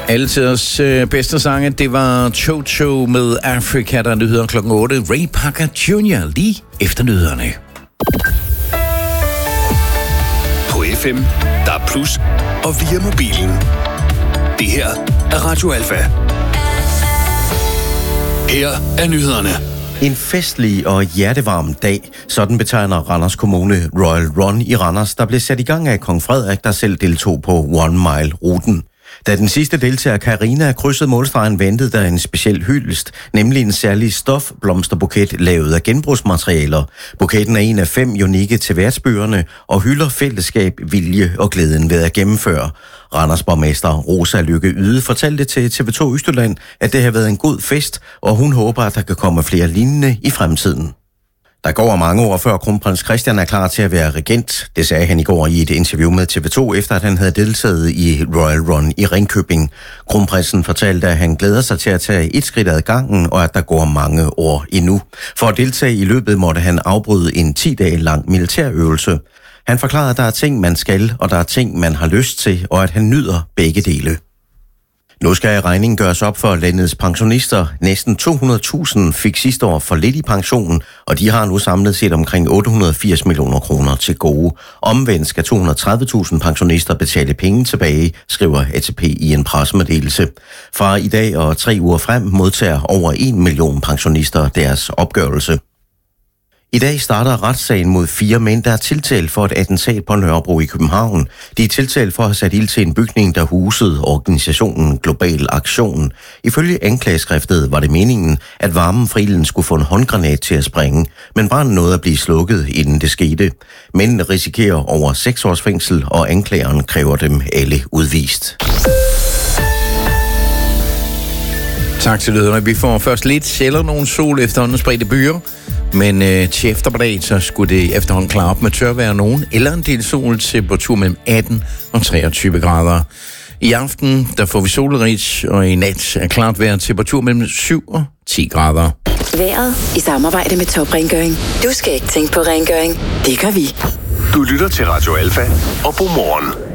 Altiders bedste sange, det var Cho med Africa, der nyheder klokken 8. Ray Parker Jr. lige efter nyhederne. På FM, der er plus, og via mobilen. Det her er Radio Alfa. Her er nyhederne. En festlig og hjertevarm dag, sådan betegner Randers Kommune Royal Run i Randers, der blev sat i gang af Kong Frederik, der selv deltog på One Mile-ruten. Da den sidste deltager, Karina, krydsede målstregen, ventede der en speciel hyldest, nemlig en særlig stofblomsterbuket lavet af genbrugsmaterialer. Buketten er en af 5 unikke til værtsbyerne og hylder fællesskab, vilje og glæden ved at gennemføre. Randers borgmester Rosa Lykke Yde fortalte til TV2 Østjylland, at det har været en god fest, og hun håber, at der kan komme flere lignende i fremtiden. Der går mange år før kronprins Christian er klar til at være regent. Det sagde han i går i et interview med TV2, efter at han havde deltaget i Royal Run i Ringkøbing. Kronprinsen fortalte, at han glæder sig til at tage et skridt ad gangen, og at der går mange år endnu. For at deltage i løbet måtte han afbryde en 10 dage lang militærøvelse. Han forklarede, at der er ting, man skal, og der er ting, man har lyst til, og at han nyder begge dele. Nu skal regningen gøres op for landets pensionister. Næsten 200.000 fik sidste år for lidt i pensionen, og de har nu samlet set omkring 880 millioner kroner til gode. Omvendt skal 230.000 pensionister betale penge tilbage, skriver ATP i en pressemeddelelse. Fra i dag og 3 uger frem modtager over 1 million pensionister deres opgørelse. I dag starter retssagen mod 4 mænd, der er tiltalt for et attentat på Nørrebro i København. De er tiltalt for at have sat ild til en bygning, der husede organisationen Global Aktion. Ifølge anklageskriftet var det meningen, at varmen fra ilden skulle få en håndgranat til at springe, men branden nåede at blive slukket, inden det skete. Mændene risikerer over 6 års fængsel, og anklageren kræver dem alle udvist. Tak til lytterne. Vi får først lidt eller nogen sol efterhånden spredte byer. Men til eftermiddag, så skulle det efterhånden klare op med tørvejr nogen, eller en del sol, temperatur mellem 18 og 23 grader. I aften, der får vi solrigt, og i nat er klart vejr, temperatur mellem 7 og 10 grader. Vejret i samarbejde med Top Rengøring. Du skal ikke tænke på rengøring. Det gør vi. Du lytter til Radio Alfa, og god morgen.